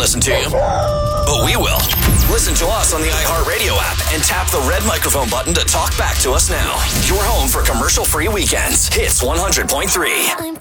listen to you, but we will. Listen to us on the iHeartRadio app and tap the red microphone button to talk back to us now. Your home for commercial-free weekends. Hits 100.3.